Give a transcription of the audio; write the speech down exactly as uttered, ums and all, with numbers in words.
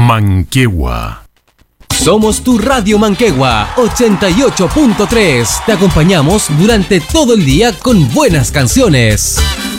Manquehue. Somos tu Radio Manquehue ochenta y ocho punto tres. Te acompañamos durante todo el día con buenas canciones.